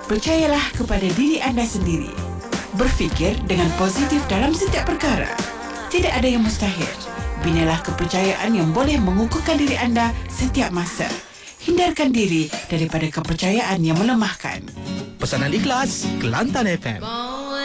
Percayalah kepada diri anda sendiri. Berfikir dengan positif dalam setiap perkara. Tidak ada yang mustahil. Binalah kepercayaan yang boleh mengukuhkan diri anda setiap masa. Hindarkan diri daripada kepercayaan yang melemahkan. Pesanan ikhlas Kelantan FM.